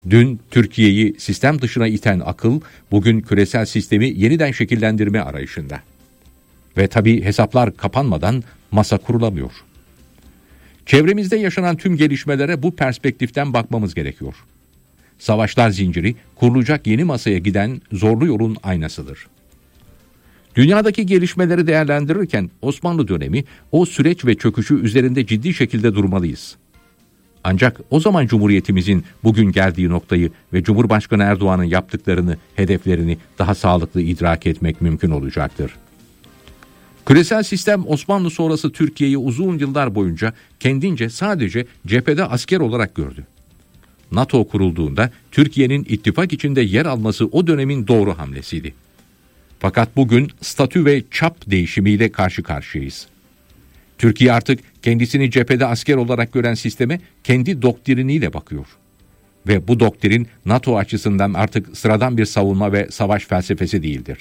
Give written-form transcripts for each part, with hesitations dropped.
Dün Türkiye'yi sistem dışına iten akıl, bugün küresel sistemi yeniden şekillendirme arayışında. Ve tabii hesaplar kapanmadan masa kurulamıyor. Çevremizde yaşanan tüm gelişmelere bu perspektiften bakmamız gerekiyor. Savaşlar zinciri, kurulacak yeni masaya giden zorlu yolun aynasıdır. Dünyadaki gelişmeleri değerlendirirken Osmanlı dönemi, o süreç ve çöküşü üzerinde ciddi şekilde durmalıyız. Ancak o zaman Cumhuriyetimizin bugün geldiği noktayı ve Cumhurbaşkanı Erdoğan'ın yaptıklarını, hedeflerini daha sağlıklı idrak etmek mümkün olacaktır. Küresel sistem Osmanlı sonrası Türkiye'yi uzun yıllar boyunca kendince sadece cephede asker olarak gördü. NATO kurulduğunda Türkiye'nin ittifak içinde yer alması o dönemin doğru hamlesiydi. Fakat bugün statü ve çap değişimiyle karşı karşıyayız. Türkiye artık kendisini cephede asker olarak gören sisteme kendi doktriniyle bakıyor. Ve bu doktrin NATO açısından artık sıradan bir savunma ve savaş felsefesi değildir.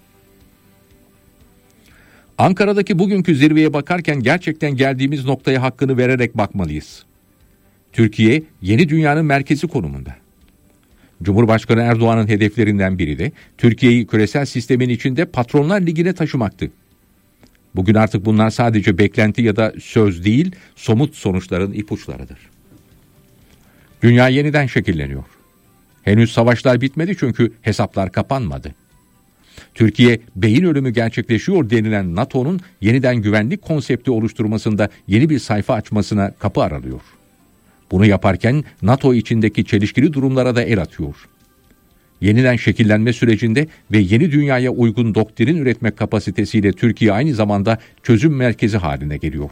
Ankara'daki bugünkü zirveye bakarken gerçekten geldiğimiz noktaya hakkını vererek bakmalıyız. Türkiye yeni dünyanın merkezi konumunda. Cumhurbaşkanı Erdoğan'ın hedeflerinden biri de Türkiye'yi küresel sistemin içinde Patronlar Ligi'ne taşımaktı. Bugün artık bunlar sadece beklenti ya da söz değil, somut sonuçların ipuçlarıdır. Dünya yeniden şekilleniyor. Henüz savaşlar bitmedi çünkü hesaplar kapanmadı. Türkiye, beyin ölümü gerçekleşiyor denilen NATO'nun yeniden güvenlik konsepti oluşturmasında yeni bir sayfa açmasına kapı aralıyor. Bunu yaparken NATO içindeki çelişkili durumlara da el atıyor. Yeniden şekillenme sürecinde ve yeni dünyaya uygun doktrin üretme kapasitesiyle Türkiye aynı zamanda çözüm merkezi haline geliyor.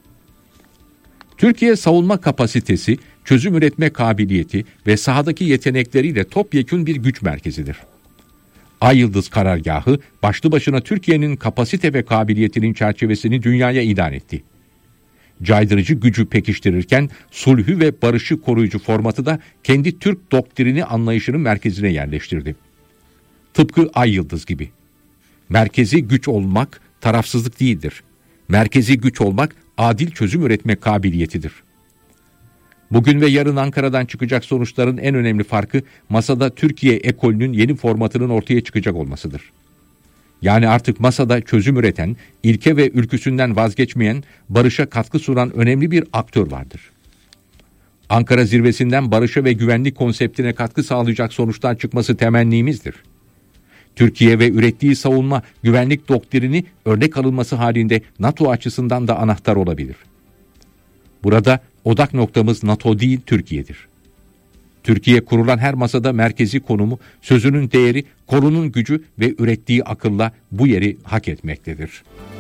Türkiye savunma kapasitesi, çözüm üretme kabiliyeti ve sahadaki yetenekleriyle topyekün bir güç merkezidir. Ay Yıldız karargahı başlı başına Türkiye'nin kapasite ve kabiliyetinin çerçevesini dünyaya ilan etti. Caydırıcı gücü pekiştirirken sulhü ve barışı koruyucu formatı da kendi Türk doktrini anlayışının merkezine yerleştirdi. Tıpkı Ay Yıldız gibi. Merkezi güç olmak tarafsızlık değildir. Merkezi güç olmak adil çözüm üretme kabiliyetidir. Bugün ve yarın Ankara'dan çıkacak sonuçların en önemli farkı masada Türkiye ekolünün yeni formatının ortaya çıkacak olmasıdır. Yani artık masada çözüm üreten, ilke ve ülküsünden vazgeçmeyen, barışa katkı sunan önemli bir aktör vardır. Ankara zirvesinden barışa ve güvenlik konseptine katkı sağlayacak sonuçlar çıkması temennimizdir. Türkiye ve ürettiği savunma, güvenlik doktrini örnek alınması halinde NATO açısından da anahtar olabilir. Burada odak noktamız NATO değil, Türkiye'dir. Türkiye kurulan her masada merkezi konumu, sözünün değeri, konunun gücü ve ürettiği akılla bu yeri hak etmektedir.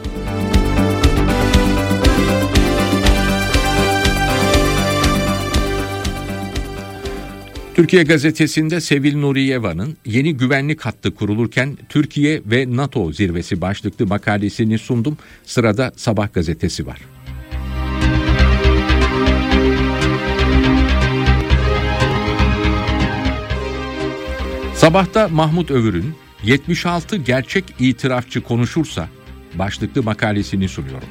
Türkiye Gazetesi'nde Sevil Nuriyeva'nın yeni güvenlik hattı kurulurken Türkiye ve NATO zirvesi başlıklı makalesini sundum. Sırada Sabah gazetesi var. Sabahta Mahmut Övür'ün 76 gerçek itirafçı konuşursa başlıklı makalesini sunuyorum.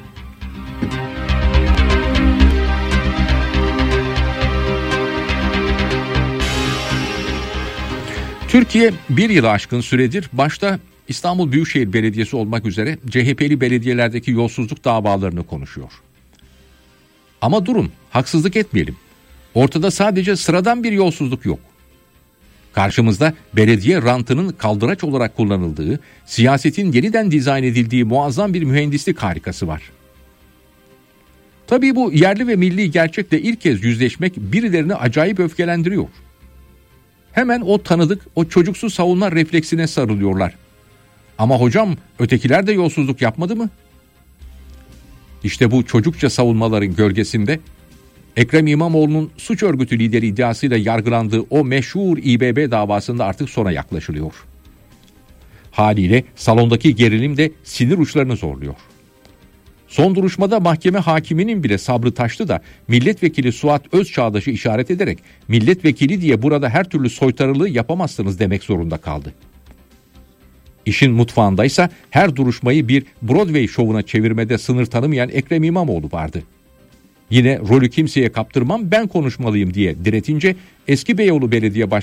Türkiye bir yılı aşkın süredir başta İstanbul Büyükşehir Belediyesi olmak üzere CHP'li belediyelerdeki yolsuzluk davalarını konuşuyor. Ama durun, haksızlık etmeyelim. Ortada sadece sıradan bir yolsuzluk yok. Karşımızda belediye rantının kaldıraç olarak kullanıldığı, siyasetin yeniden dizayn edildiği muazzam bir mühendislik harikası var. Tabii bu yerli ve milli gerçekle ilk kez yüzleşmek birilerini acayip öfkelendiriyor. Hemen o tanıdık, o çocuksu savunma refleksine sarılıyorlar. Ama hocam, ötekiler de yolsuzluk yapmadı mı? İşte bu çocukça savunmaların gölgesinde Ekrem İmamoğlu'nun suç örgütü lideri iddiasıyla yargılandığı o meşhur İBB davasında artık sona yaklaşılıyor. Haliyle salondaki gerilim de sinir uçlarını zorluyor. Son duruşmada mahkeme hakiminin bile sabrı taştı da milletvekili Suat Özçağdaş'ı işaret ederek milletvekili diye burada her türlü soytarılığı yapamazsınız demek zorunda kaldı. İşin mutfağındaysa her duruşmayı bir Broadway şovuna çevirmede sınır tanımayan Ekrem İmamoğlu vardı. Yine rolü kimseye kaptırmam, ben konuşmalıyım diye diretince eski Beyoğlu Belediye Başkanı